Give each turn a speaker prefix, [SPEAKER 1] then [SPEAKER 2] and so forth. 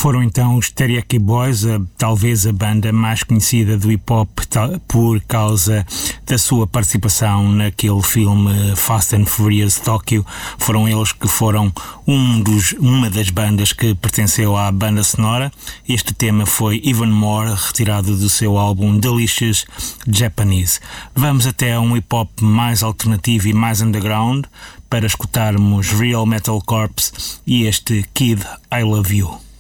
[SPEAKER 1] Foram então os Teriyaki Boys, talvez a banda mais conhecida do hip-hop por causa da sua participação naquele filme Fast and Furious Tokyo. Foram eles que foram uma das bandas que pertenceu à banda sonora. Este tema foi Even More, retirado do seu álbum Delicious Japanese. Vamos até um hip-hop mais alternativo e mais underground para escutarmos Real Metal Corpse e este Kid I Love You.